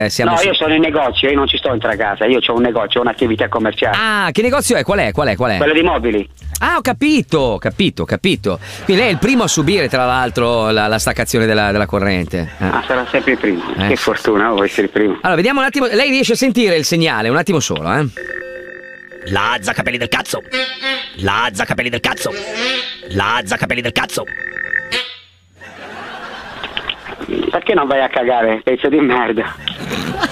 siamo No, io sono in negozio, io non ci sto in casa, io ho un negozio, ho un'attività commerciale. Ah, che negozio è? Qual è? Quello di mobili. Ah, ho capito. Quindi lei è il primo a subire, tra l'altro, la staccazione della corrente. Ah, sarà sempre il primo. Che fortuna, vuoi essere il primo. Allora, vediamo un attimo. Lei riesce a sentire il segnale? Un attimo solo, Lazza capelli del cazzo. Lazza capelli del cazzo. Lazza capelli del cazzo. Perché non vai a cagare, pezzo di merda?